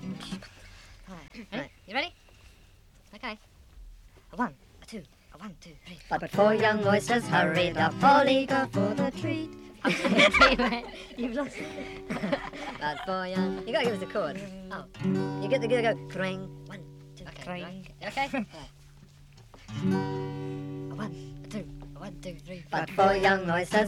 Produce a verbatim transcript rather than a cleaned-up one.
Right. Ready? You ready? Okay. A one, a two, a one, two, three. But four young oysters hurried up Polly got for the treat. You've lost it. But four young... You gotta give us a chord. Oh. You get the go, go. Cring. One, two, Okay, three. right. Okay? A one, a two, a one, two, three, four. But four young oysters